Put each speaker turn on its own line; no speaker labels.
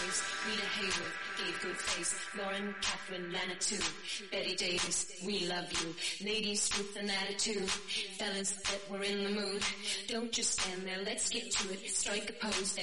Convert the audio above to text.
Davis, Rita Hayworth gave good face, Lauren, Catherine, Lana too, Betty Davis, we love you, ladies with an attitude, fellas that were in the mood, don't just stand there, let's get to it, strike a pose.